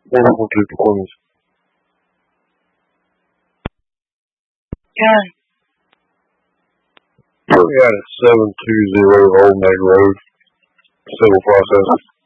Welcome to the Queens. County. We're at 720 Old Meg Road, civil process.